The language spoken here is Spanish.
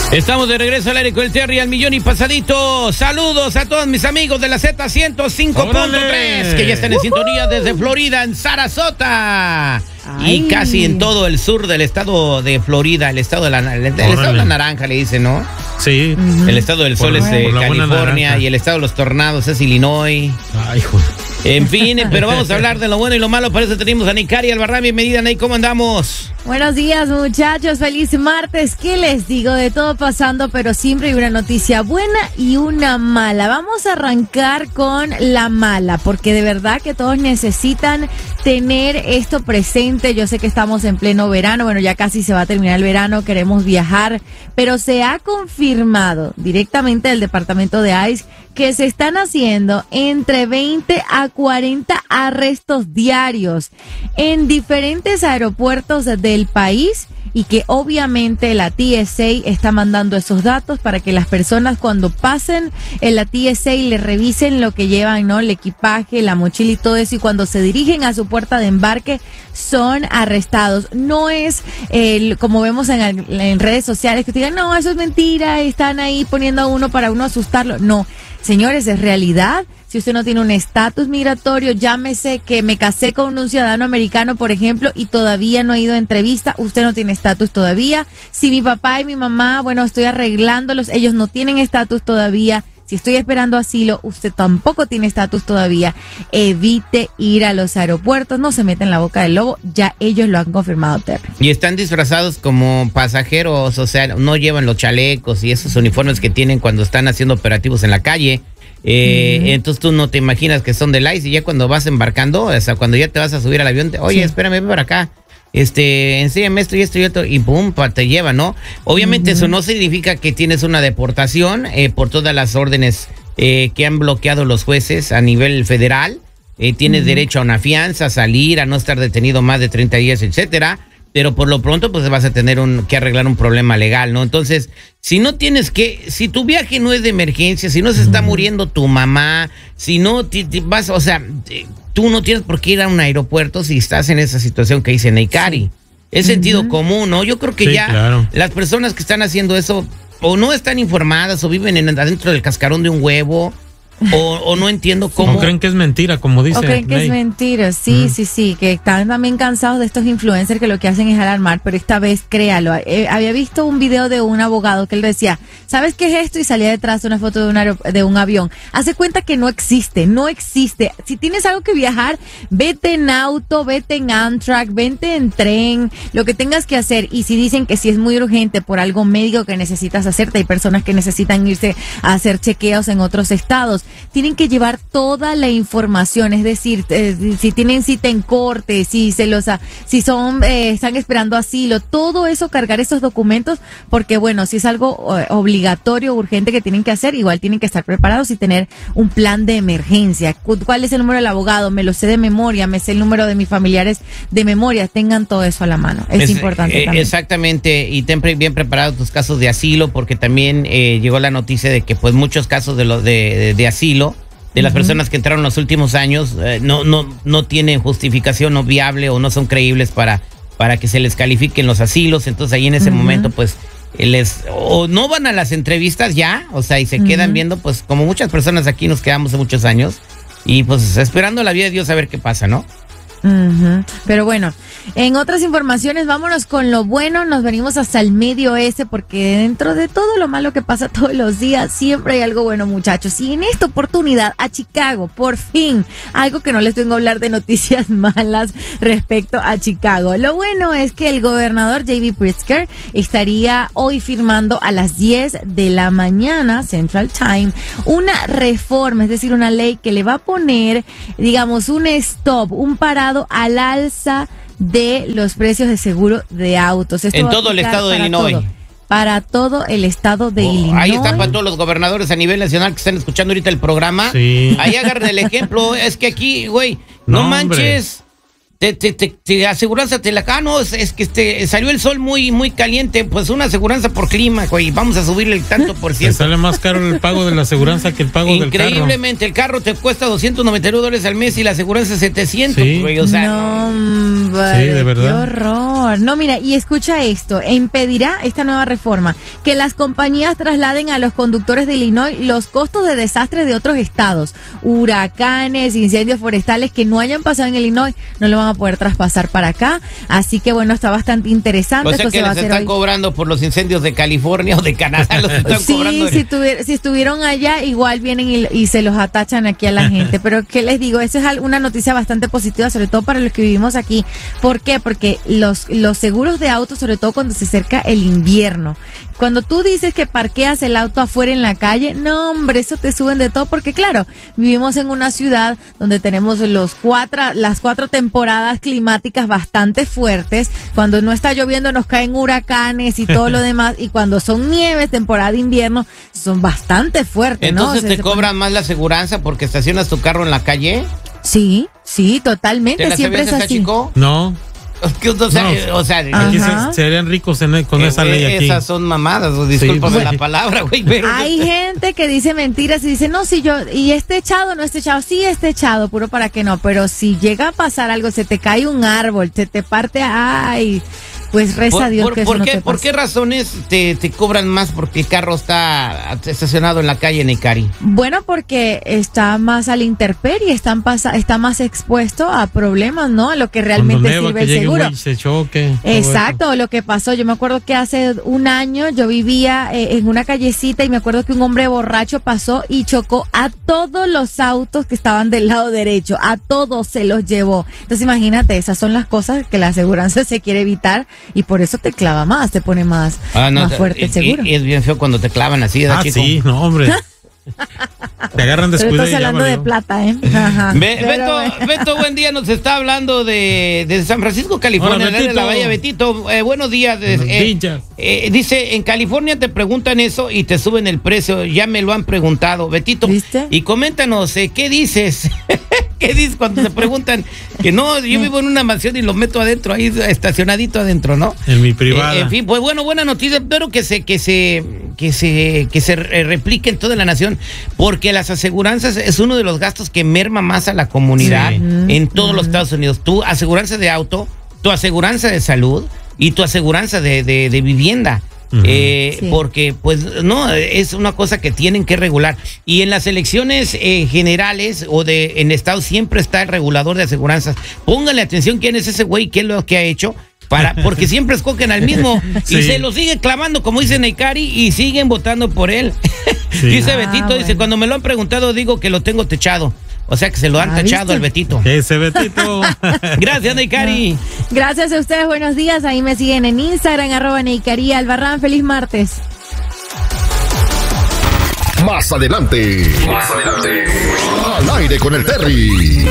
Estamos de regreso al aire con el Terry al millón y pasadito. Saludos a todos mis amigos de la Z105.3 que ya están en sintonía desde Florida, en Sarasota. Y casi en todo el sur del estado de Florida, el estado de la naranja le dicen, ¿no? Sí. El estado del sol es California y el estado de los tornados es Illinois. Ay, joder. En fin, pero vamos a hablar de lo bueno y lo malo. Para eso tenemos a Nicari Albarrán. Bienvenida, Ney, ¿cómo andamos? Buenos días, muchachos. Feliz martes. ¿Qué les digo? De todo pasando, pero siempre hay una noticia buena y una mala. Vamos a arrancar con la mala, porque de verdad que todos necesitan tener esto presente. Yo sé que estamos en pleno verano. Bueno, ya casi se va a terminar el verano. Queremos viajar, pero se ha confirmado directamente del departamento de ICE que se están haciendo entre 20 a 40 arrestos diarios en diferentes aeropuertos del país y que obviamente la TSA está mandando esos datos para que las personas cuando pasen en la TSA le revisen lo que llevan, ¿no? El equipaje, la mochila y todo eso, y cuando se dirigen a su puerta de embarque son arrestados. No es como vemos en redes sociales que te digan, no, eso es mentira, están ahí poniendo a uno para uno asustarlo. No, señores, es realidad. Si usted no tiene un estatus migratorio, llámese que me casé con un ciudadano americano, por ejemplo, y todavía no he ido a entrevista, usted no tiene estatus todavía. Si mi papá y mi mamá, bueno, estoy arreglándolos, ellos no tienen estatus todavía. Si estoy esperando asilo, usted tampoco tiene estatus todavía. Evite ir a los aeropuertos, no se meta en la boca del lobo, ya ellos lo han confirmado, Terry. Y están disfrazados como pasajeros, o sea, no llevan los chalecos y esos uniformes que tienen cuando están haciendo operativos en la calle. Entonces tú no te imaginas que son del ICE y ya cuando vas embarcando, o sea, cuando ya te vas a subir al avión, oye, espérame, ven para acá. Enséñame esto y esto y esto, y pum, te lleva, ¿no? Obviamente eso no significa que tienes una deportación por todas las órdenes que han bloqueado los jueces a nivel federal. Tienes derecho a una fianza, a salir, a no estar detenido más de 30 días, etcétera. Pero por lo pronto, pues vas a tener que arreglar un problema legal, ¿no? Entonces, si tu viaje no es de emergencia, si no se está muriendo tu mamá, si no vas, o sea, tú no tienes por qué ir a un aeropuerto si estás en esa situación que dice Neikari. Es sentido común, ¿no? Yo creo que las personas que están haciendo eso o no están informadas o viven adentro del cascarón de un huevo. O no entiendo cómo. O creen que es mentira, como dice. O creen que es mentira, sí, que están también cansados de estos influencers que lo que hacen es alarmar, pero esta vez créalo. Había visto un video de un abogado que él decía, ¿sabes qué es esto? Y salía detrás una foto de un avión. Hace cuenta que no existe. Si tienes algo que viajar, vete en auto, vete en Amtrak, vete en tren, lo que tengas que hacer. Y si dicen que si es muy urgente por algo médico que necesitas hacerte, hay personas que necesitan irse a hacer chequeos en otros estados. Tienen que llevar toda la información, es decir, si tienen cita en corte, si están esperando asilo, todo eso, cargar esos documentos, porque bueno, si es algo obligatorio, urgente que tienen que hacer, igual tienen que estar preparados y tener un plan de emergencia. ¿Cuál es el número del abogado? Me lo sé de memoria, me sé el número de mis familiares de memoria, tengan todo eso a la mano, es importante también. Exactamente, y ten bien preparados tus casos de asilo, porque también llegó la noticia de que pues muchos casos de asilo de las personas que entraron en los últimos años no tienen justificación no viable o no son creíbles para que se les califiquen los asilos. Entonces ahí en ese momento pues o no van a las entrevistas ya, o sea, y se quedan viendo, pues como muchas personas aquí nos quedamos de muchos años y pues esperando la vida de Dios a ver qué pasa, ¿no? Pero bueno, en otras informaciones, vámonos con lo bueno. Nos venimos hasta el medio oeste, porque dentro de todo lo malo que pasa todos los días, siempre hay algo bueno, muchachos. Y en esta oportunidad, a Chicago, por fin, algo que no les vengo a hablar de noticias malas respecto a Chicago. Lo bueno es que el gobernador J.B. Pritzker estaría hoy firmando a las 10 de la mañana, Central Time, una reforma, es decir, una ley que le va a poner, digamos, un stop, un parado al alza de los precios de seguro de autos. Esto en todo el estado de Illinois. Para todo el estado de Illinois. Ahí están para todos los gobernadores a nivel nacional que están escuchando ahorita el programa. Sí. Ahí agarren el ejemplo. Es que aquí, güey, no manches. te aseguranza te la no, es que salió el sol muy caliente, pues una aseguranza por clima, güey, vamos a subirle el tanto por ciento. Te sale más caro el pago de la aseguranza que el pago del carro. Increíblemente, el carro te cuesta $299 al mes y la aseguranza es 700, sí. güey, o sea. No, sí, de verdad. Qué horror. No, mira, y escucha esto, impedirá esta nueva reforma que las compañías trasladen a los conductores de Illinois los costos de desastres de otros estados, huracanes, incendios forestales que no hayan pasado en Illinois, no lo van a poder traspasar para acá, así que bueno, está bastante interesante. O sea que les están cobrando por los incendios de California o de Canadá, los están cobrando. Sí, si estuvieron allá, igual vienen y se los atachan aquí a la gente, pero ¿qué les digo? Eso es una noticia bastante positiva, sobre todo para los que vivimos aquí. ¿Por qué? Porque los seguros de auto, sobre todo cuando se acerca el invierno, cuando tú dices que parqueas el auto afuera en la calle, no hombre, eso te suben de todo, porque claro, vivimos en una ciudad donde tenemos las cuatro temporadas climáticas bastante fuertes. Cuando no está lloviendo nos caen huracanes y todo lo demás, y cuando son nieves, temporada de invierno, son bastante fuertes. Entonces, ¿no? ¿te cobran más la aseguranza porque estacionas tu carro en la calle? Sí, totalmente, siempre es así. Chico? No. O sea, aquí serían ricos con esa ley aquí. Esas son mamadas, discúlpame la palabra, güey. Pero hay gente que dice mentiras y dice, no, si y este echado, no este echado, sí este echado, puro para que no, pero si llega a pasar algo, se te cae un árbol, se te parte, ay, pues reza a Dios que eso no te pase. ¿Por qué razones te cobran más porque el carro está estacionado en la calle, Neikari? Bueno, porque está más a la intemperie, está más expuesto a problemas, ¿no? A lo que realmente sirve el seguro. Se choque. Exacto, lo que pasó, yo me acuerdo que hace un año yo vivía en una callecita y me acuerdo que un hombre borracho pasó y chocó a todos los autos que estaban del lado derecho, a todos se los llevó. Entonces imagínate, esas son las cosas que la aseguranza se quiere evitar. Y por eso te clava más, te pone más fuerte el seguro. Y es bien feo cuando te clavan así, ¿verdad, chico? Sí, no, hombre. Te agarran descuidado. Estás hablando de plata, ¿eh? Ajá. Beto, buen día, nos está hablando de San Francisco, California. Hola, de la Bahía, Betito. Buenos días. Dice, en California te preguntan eso y te suben el precio. Ya me lo han preguntado, Betito. ¿Viste? Y coméntanos, ¿qué dices? ¿Qué dices cuando te preguntan que no, yo vivo en una mansión y lo meto adentro, ahí estacionadito adentro, ¿no? En mi privada. En fin, pues bueno, buena noticia, espero que se replique en toda la nación, porque las aseguranzas es uno de los gastos que merma más a la comunidad en todos los Estados Unidos. Tu aseguranza de auto, tu aseguranza de salud y tu aseguranza de vivienda. Porque pues no, es una cosa que tienen que regular, y en las elecciones generales o en estado siempre está el regulador de aseguranzas. Pónganle atención quién es ese güey, qué es lo que ha hecho, porque siempre escogen al mismo y se lo sigue clavando, como dice Neikari, y siguen votando por él. Dice Betito, dice, cuando me lo han preguntado digo que lo tengo techado. O sea que se lo han tachado al Betito. Ese Betito. Gracias, Neikari. Gracias a ustedes, buenos días. Ahí me siguen en Instagram, @Neikari Albarrán. Feliz martes. Más adelante. Al aire con el Terry.